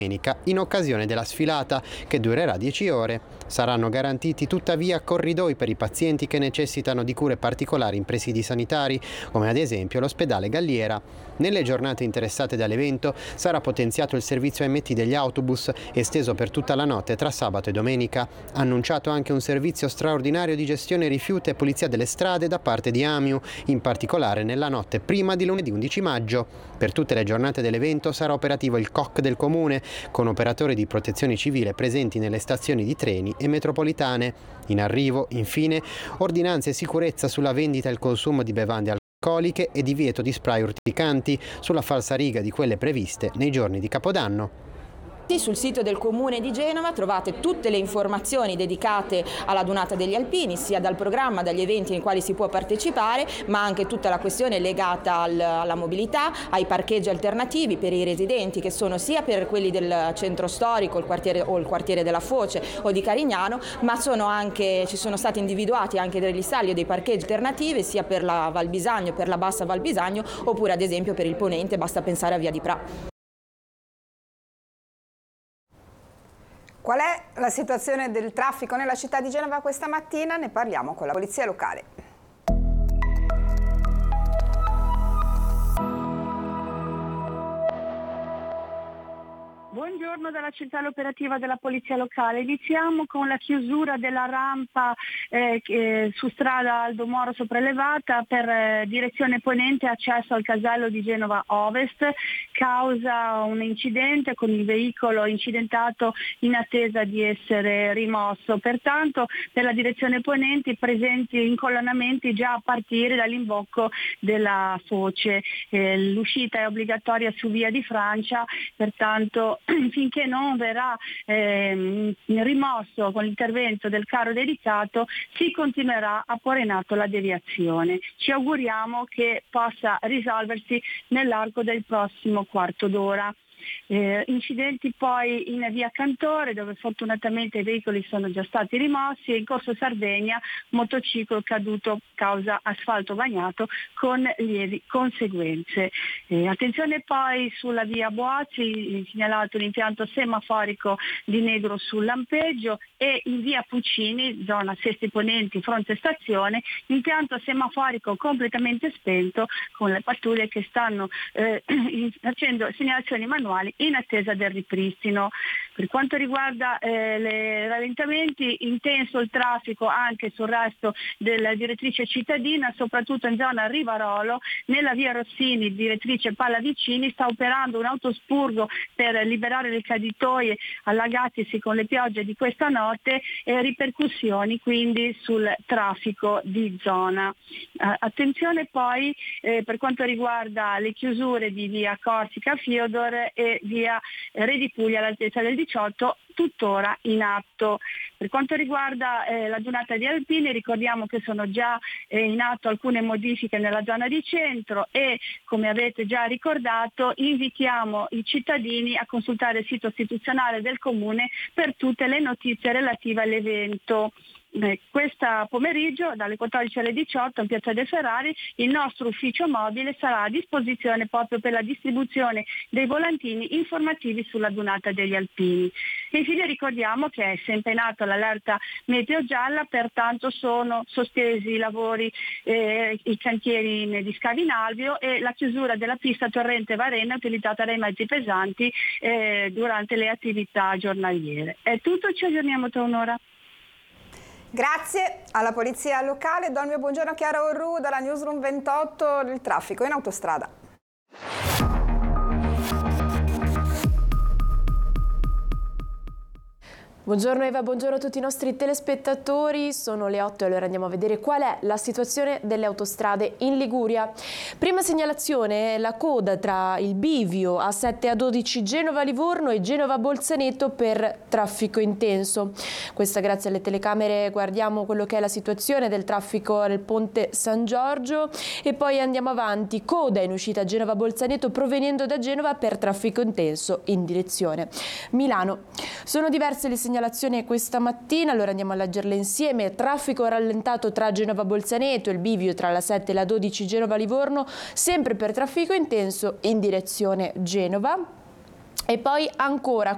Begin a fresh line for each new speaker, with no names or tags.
in occasione della sfilata, che durerà 10 ore. Saranno garantiti tuttavia corridoi per i pazienti che necessitano di cure particolari in presidi sanitari, come ad esempio l'ospedale Galliera. Nelle giornate interessate dall'evento sarà potenziato il servizio AMT degli autobus, esteso per tutta la notte tra sabato e domenica. Annunciato anche un servizio straordinario di gestione rifiuti e pulizia delle strade da parte di AMIU, in particolare nella notte prima di lunedì 11 maggio. Per tutte le giornate dell'evento sarà operativo il COC del comune, con operatori di protezione civile presenti nelle stazioni di treni e metropolitane. In arrivo, infine, ordinanze e sicurezza sulla vendita e il consumo di bevande alcoliche e divieto di spray urticanti, sulla falsariga di quelle previste nei giorni di Capodanno.
Sul sito del Comune di Genova trovate tutte le informazioni dedicate alla Dunata degli Alpini, sia dal programma, dagli eventi nei quali si può partecipare, ma anche tutta la questione legata alla mobilità, ai parcheggi alternativi per i residenti, che sono sia per quelli del centro storico, il quartiere della Foce o di Carignano, ma ci sono stati individuati anche degli stalli e dei parcheggi alternativi sia per la Val Bisagno, per la Bassa Val Bisagno, oppure ad esempio per il Ponente, basta pensare a Via di Pra.
Qual è la situazione del traffico nella città di Genova questa mattina? Ne parliamo con la polizia locale.
Buongiorno dalla centrale operativa della Polizia Locale. Iniziamo con la chiusura della rampa su strada Aldo Moro sopraelevata per direzione ponente accesso al casello di Genova Ovest, causa un incidente con il veicolo incidentato in attesa di essere rimosso. Pertanto per la direzione ponente presenti incolonnamenti già a partire dall'imbocco della Foce. L'uscita è obbligatoria su via di Francia, pertanto finché non verrà rimosso con l'intervento del carro dedicato si continuerà a porre in atto la deviazione. Ci auguriamo che possa risolversi nell'arco del prossimo quarto d'ora. Incidenti poi in via Cantore, dove fortunatamente i veicoli sono già stati rimossi, e in corso Sardegna motociclo caduto causa asfalto bagnato con lievi conseguenze. Attenzione poi sulla via Boazzi, segnalato l'impianto semaforico di Negro sul lampeggio, e in via Puccini, zona Sesti Ponenti, fronte stazione, impianto semaforico completamente spento con le pattuglie che stanno facendo segnalazioni manuali in attesa del ripristino. Per quanto riguarda i rallentamenti, intenso il traffico anche sul resto della direttrice cittadina, soprattutto in zona Rivarolo, nella via Rossini, direttrice Pallavicini, sta operando un autospurgo per liberare le caditoie allagatisi con le piogge di questa notte e ripercussioni quindi sul traffico di zona. Attenzione poi per quanto riguarda le chiusure di via Corsica Fiodor e via Re di Puglia all'altezza del 18, tuttora in atto. Per quanto riguarda la Dunata di Alpini, ricordiamo che sono già in atto alcune modifiche nella zona di centro e, come avete già ricordato, invitiamo i cittadini a consultare il sito istituzionale del Comune per tutte le notizie relative all'evento. Questa pomeriggio dalle 14 alle 18 in Piazza dei Ferrari il nostro ufficio mobile sarà a disposizione proprio per la distribuzione dei volantini informativi sulla Dunata degli Alpini. Infine ricordiamo che è sempre in atto l'allerta meteo gialla, pertanto sono sospesi i lavori, i cantieri di scavi in alveo e la chiusura della pista Torrente Varena utilizzata dai mezzi pesanti durante le attività giornaliere. È tutto, ci aggiorniamo tra un'ora.
Grazie alla Polizia Locale. Do il mio buongiorno a Chiara Orru dalla Newsroom 28 del traffico in autostrada.
Buongiorno Eva, buongiorno a tutti i nostri telespettatori, sono le 8 e allora andiamo a vedere qual è la situazione delle autostrade in Liguria. Prima segnalazione, la coda tra il bivio A7 A12 Genova-Livorno e Genova-Bolzaneto per traffico intenso. Questa grazie alle telecamere guardiamo quello che è la situazione del traffico nel ponte San Giorgio e poi andiamo avanti, coda in uscita Genova-Bolzaneto provenendo da Genova per traffico intenso in direzione Milano. Sono diverse le segnalazioni questa mattina, allora andiamo a leggerle insieme. Traffico rallentato tra Genova-Bolzaneto e il bivio tra la 7 e la 12 Genova-Livorno, sempre per traffico intenso in direzione Genova. E poi ancora